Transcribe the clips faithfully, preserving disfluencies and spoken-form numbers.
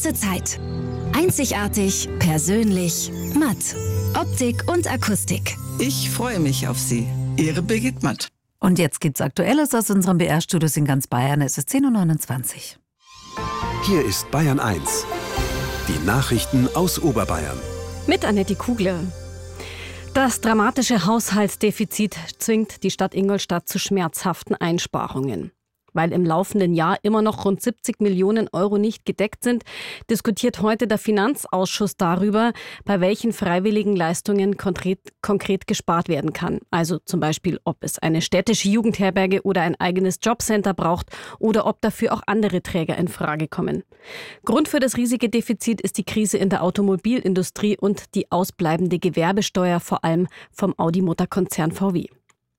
ganze Zeit. Einzigartig, persönlich, matt. Optik und Akustik. Ich freue mich auf Sie. Ihre Birgit Matt. Und jetzt gibt's Aktuelles aus unserem B R-Studios in ganz Bayern. Es ist zehn Uhr neunundzwanzig. Hier ist Bayern eins. Die Nachrichten aus Oberbayern. Mit Annette Kugler. Das dramatische Haushaltsdefizit zwingt die Stadt Ingolstadt zu schmerzhaften Einsparungen. Weil im laufenden Jahr immer noch rund siebzig Millionen Euro nicht gedeckt sind, diskutiert heute der Finanzausschuss darüber, bei welchen freiwilligen Leistungen konkret, konkret gespart werden kann. Also zum Beispiel, ob es eine städtische Jugendherberge oder ein eigenes Jobcenter braucht oder ob dafür auch andere Träger in Frage kommen. Grund für das riesige Defizit ist die Krise in der Automobilindustrie und die ausbleibende Gewerbesteuer, vor allem vom Audi-Motor-Konzern V W.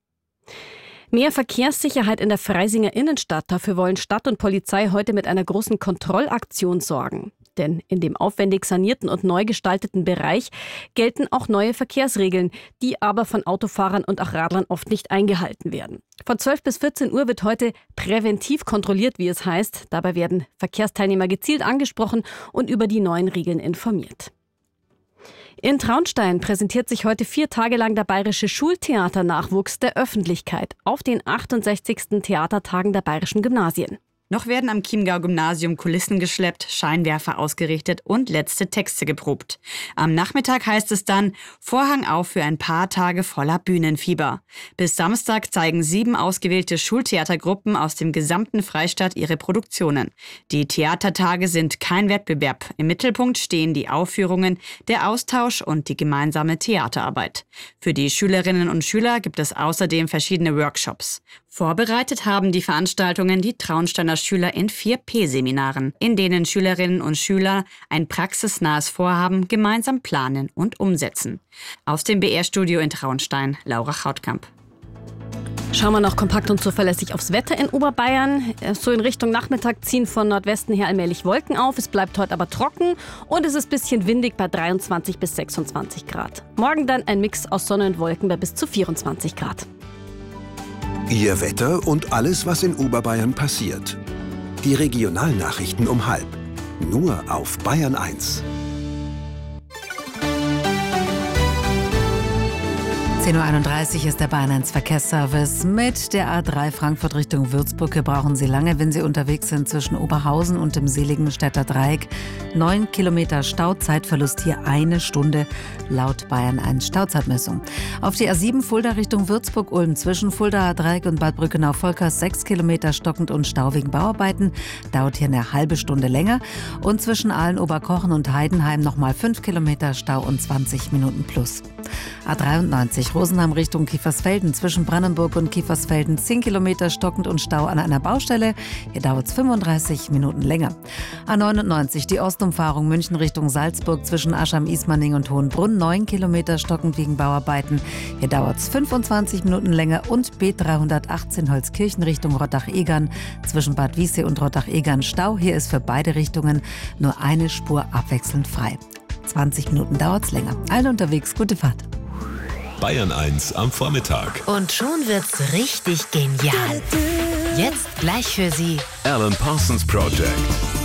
Mehr Verkehrssicherheit in der Freisinger Innenstadt. Dafür wollen Stadt und Polizei heute mit einer großen Kontrollaktion sorgen. Denn in dem aufwendig sanierten und neu gestalteten Bereich gelten auch neue Verkehrsregeln, die aber von Autofahrern und auch Radlern oft nicht eingehalten werden. Von zwölf bis vierzehn Uhr wird heute präventiv kontrolliert, wie es heißt. Dabei werden Verkehrsteilnehmer gezielt angesprochen und über die neuen Regeln informiert. In Traunstein präsentiert sich heute vier Tage lang der bayerische Schultheaternachwuchs der Öffentlichkeit auf den achtundsechzigsten Theatertagen der bayerischen Gymnasien. Noch werden am Chiemgau-Gymnasium Kulissen geschleppt, Scheinwerfer ausgerichtet und letzte Texte geprobt. Am Nachmittag heißt es dann Vorhang auf für ein paar Tage voller Bühnenfieber. Bis Samstag zeigen sieben ausgewählte Schultheatergruppen aus dem gesamten Freistaat ihre Produktionen. Die Theatertage sind kein Wettbewerb. Im Mittelpunkt stehen die Aufführungen, der Austausch und die gemeinsame Theaterarbeit. Für die Schülerinnen und Schüler gibt es außerdem verschiedene Workshops. Vorbereitet haben die Veranstaltungen die Traunsteiner Schüler in vier P-Seminaren, in denen Schülerinnen und Schüler ein praxisnahes Vorhaben gemeinsam planen und umsetzen. Aus dem B R-Studio in Traunstein, Laura Chautkamp. Schauen wir noch kompakt und zuverlässig aufs Wetter in Oberbayern. So in Richtung Nachmittag ziehen von Nordwesten her allmählich Wolken auf. Es bleibt heute aber trocken und es ist ein bisschen windig bei dreiundzwanzig bis sechsundzwanzig Grad. Morgen dann ein Mix aus Sonne und Wolken bei bis zu vierundzwanzig Grad. Ihr Wetter und alles, was in Oberbayern passiert. Die Regionalnachrichten um halb. Nur auf Bayern eins. zehn Uhr einunddreißig ist der Bayern eins Verkehrsservice. Mit der A drei Frankfurt Richtung Würzburg brauchen Sie lange, wenn Sie unterwegs sind zwischen Oberhausen und dem Seligenstädter Dreieck. Neun Kilometer Stau, Zeitverlust hier eine Stunde laut Bayern eins Stauzeitmessung. Auf die A sieben Fulda Richtung Würzburg-Ulm zwischen Fulda Dreieck und Bad Brückenau-Volkers sechs Kilometer stockend und Stau wegen Bauarbeiten. Dauert hier eine halbe Stunde länger. Und zwischen Aalen-Oberkochen und Heidenheim nochmal fünf Kilometer Stau und zwanzig Minuten plus. A dreiundneunzig Rosenheim Richtung Kiefersfelden zwischen Brandenburg und Kiefersfelden zehn Kilometer stockend und Stau an einer Baustelle. Hier dauert es fünfunddreißig Minuten länger. A neunundneunzig die Ostumfahrung München Richtung Salzburg zwischen Aschheim-Ismaning und Hohenbrunn neun Kilometer stockend wegen Bauarbeiten. Hier dauert es fünfundzwanzig Minuten länger. Und B dreihundertachtzehn Holzkirchen Richtung Rottach-Egern zwischen Bad Wiessee und Rottach-Egern Stau. Hier ist für beide Richtungen nur eine Spur abwechselnd frei. zwanzig Minuten dauert es länger. Alle unterwegs, gute Fahrt. Bayern eins am Vormittag. Und schon wird's richtig genial. Jetzt gleich für Sie Alan Parsons Project.